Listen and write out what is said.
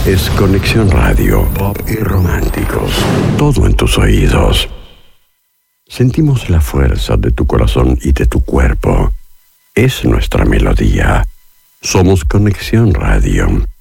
es Conexión Radio, pop y románticos. Todo en tus oídos. Sentimos la fuerza de tu corazón y de tu cuerpo. Es nuestra melodía. Somos Conexión Radio.